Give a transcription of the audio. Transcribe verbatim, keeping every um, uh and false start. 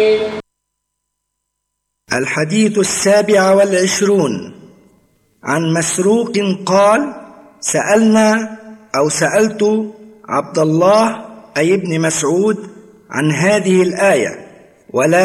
الحديث السابع والعشرون عن مسروق قال: سألنا أو سألت عبد الله أي ابن مسعود عن هذه الآية، ولا